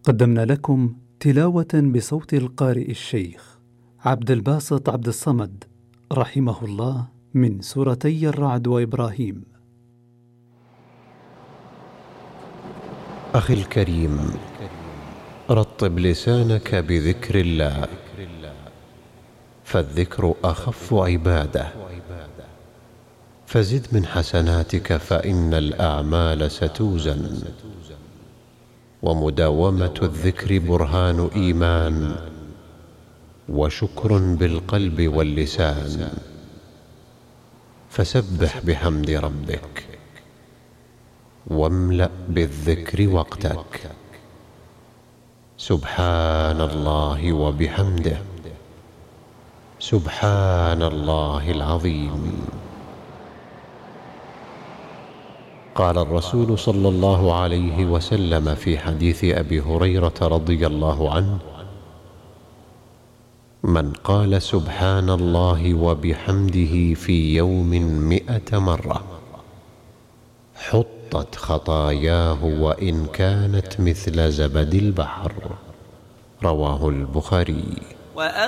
قدمنا لكم تلاوة بصوت القارئ الشيخ عبد الباسط عبد الصمد رحمه الله من سورتي الرعد وإبراهيم. أخي الكريم، رطب لسانك بذكر الله، فالذكر أخف عبادة، فزد من حسناتك فإن الأعمال ستوزن، ومداومة الذكر برهان إيمان وشكر بالقلب واللسان، فسبح بحمد ربك واملأ بالذكر وقتك. سبحان الله وبحمده، سبحان الله العظيم. قال الرسول صلى الله عليه وسلم في حديث أبي هريرة رضي الله عنه: من قال سبحان الله وبحمده في يوم 100 مرة حطت خطاياه وإن كانت مثل زبد البحر. رواه البخاري.